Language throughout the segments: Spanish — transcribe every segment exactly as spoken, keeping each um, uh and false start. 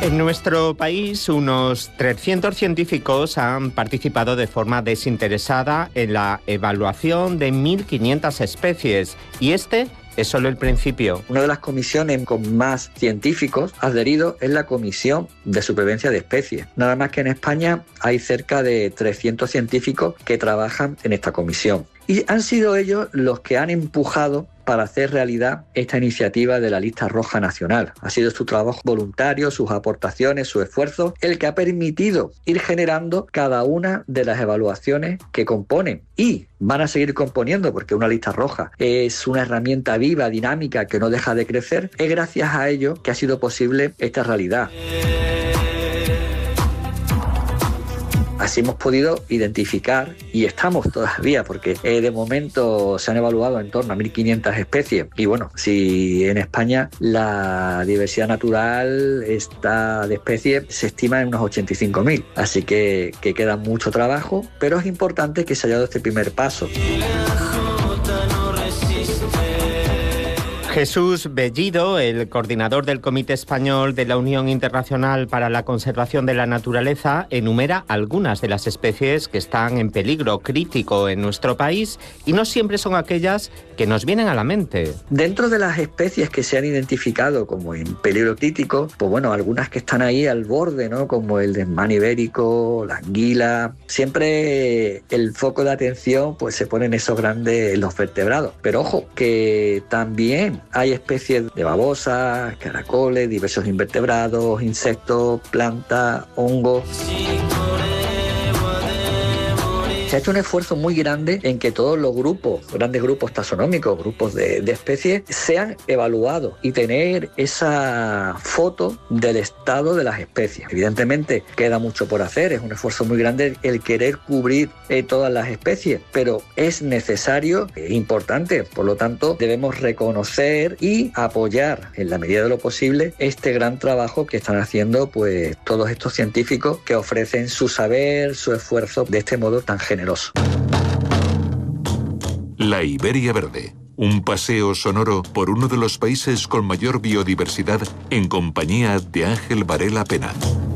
En nuestro país, unos trescientos científicos han participado de forma desinteresada en la evaluación de mil quinientas especies, y este es solo el principio. Una de las comisiones con más científicos adheridos es la Comisión de Supervivencia de Especies. Nada más que en España hay cerca de trescientos científicos que trabajan en esta comisión. Y han sido ellos los que han empujado para hacer realidad esta iniciativa de la Lista Roja Nacional. Ha sido su trabajo voluntario, sus aportaciones, su esfuerzo, el que ha permitido ir generando cada una de las evaluaciones que componen. Y van a seguir componiendo, porque una lista roja es una herramienta viva, dinámica, que no deja de crecer. Es gracias a ello que ha sido posible esta realidad. Así hemos podido identificar, y estamos todavía, porque eh, de momento se han evaluado en torno a mil quinientas especies. Y bueno, si en España la diversidad natural está de especies se estima en unos ochenta y cinco mil. Así que, que queda mucho trabajo, pero es importante que se haya dado este primer paso. Jesús Bellido, el coordinador del Comité Español de la Unión Internacional para la Conservación de la Naturaleza, enumera algunas de las especies que están en peligro crítico en nuestro país, y no siempre son aquellas que nos vienen a la mente. Dentro de las especies que se han identificado como en peligro crítico, pues bueno, algunas que están ahí al borde, ¿no? Como el desmán ibérico, la anguila. Siempre el foco de atención pues se pone en esos grandes, en los vertebrados. Pero ojo, que también hay especies de babosas, caracoles, diversos invertebrados, insectos, plantas, hongos. Se ha hecho un esfuerzo muy grande en que todos los grupos, grandes grupos taxonómicos, grupos de, de especies, sean evaluados y tener esa foto del estado de las especies. Evidentemente queda mucho por hacer, es un esfuerzo muy grande el querer cubrir eh, todas las especies, pero es necesario e importante. Por lo tanto, debemos reconocer y apoyar en la medida de lo posible este gran trabajo que están haciendo pues todos estos científicos que ofrecen su saber, su esfuerzo de este modo tan generoso. La Iberia Verde, un paseo sonoro por uno de los países con mayor biodiversidad en compañía de Ángel Varela Pena.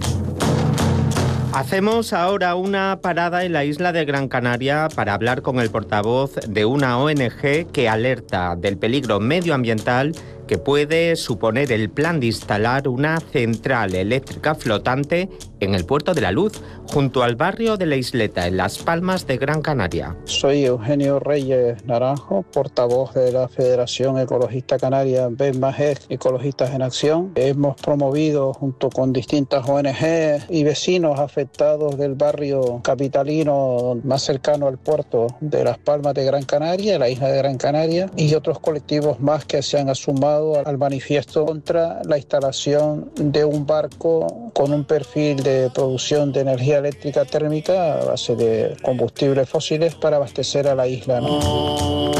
Hacemos ahora una parada en la isla de Gran Canaria para hablar con el portavoz de una O N Ge que alerta del peligro medioambiental que puede suponer el plan de instalar una central eléctrica flotante en el Puerto de la Luz, junto al barrio de La Isleta, en Las Palmas de Gran Canaria. Soy Eugenio Reyes Naranjo, portavoz de la Federación Ecologista Canaria BEMAGEC Ecologistas en Acción. Hemos promovido, junto con distintas O N Ge y vecinos afectados del barrio capitalino más cercano al puerto de Las Palmas de Gran Canaria, la isla de Gran Canaria, y otros colectivos más que se han sumado al manifiesto contra la instalación de un barco con un perfil de producción de energía eléctrica térmica a base de combustibles fósiles para abastecer a la isla, ¿no?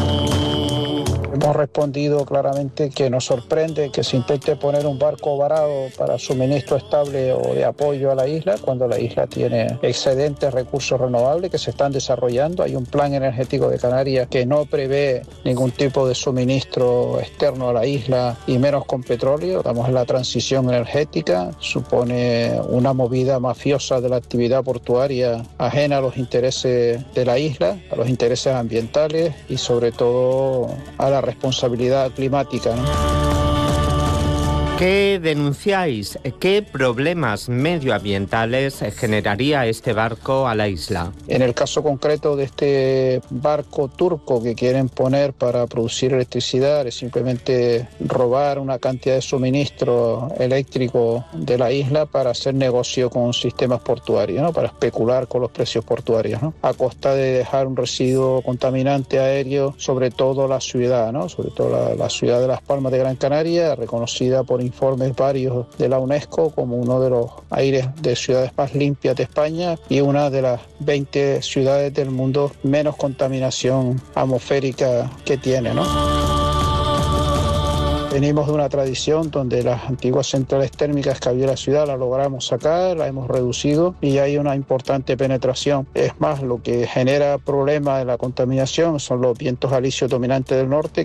Hemos respondido claramente que nos sorprende que se intente poner un barco varado para suministro estable o de apoyo a la isla, cuando la isla tiene excedentes recursos renovables que se están desarrollando. Hay un plan energético de Canarias que no prevé ningún tipo de suministro externo a la isla, y menos con petróleo. Estamos en la transición energética, supone una movida mafiosa de la actividad portuaria ajena a los intereses de la isla, a los intereses ambientales y sobre todo a la responsabilidad climática, ¿no? ¿Qué denunciáis? ¿Qué problemas medioambientales generaría este barco a la isla? En el caso concreto de este barco turco que quieren poner para producir electricidad, es simplemente robar una cantidad de suministro eléctrico de la isla para hacer negocio con sistemas portuarios, ¿no? Para especular con los precios portuarios, ¿no? A costa de dejar un residuo contaminante aéreo, sobre todo la ciudad, ¿no? Sobre todo la, la ciudad de Las Palmas de Gran Canaria, reconocida por informes varios de la UNESCO como uno de los aires de ciudades más limpias de España y una de las veinte ciudades del mundo menos contaminación atmosférica que tiene, ¿no? Venimos de una tradición donde las antiguas centrales térmicas que había en la ciudad las logramos sacar, las hemos reducido y hay una importante penetración. Es más, lo que genera problemas de la contaminación son los vientos alisios dominantes del norte,